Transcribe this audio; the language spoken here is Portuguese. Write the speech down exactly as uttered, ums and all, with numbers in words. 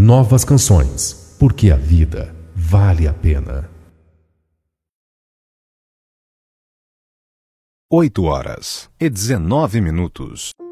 novas canções, porque a vida vale a pena. oito horas e dezenove minutos.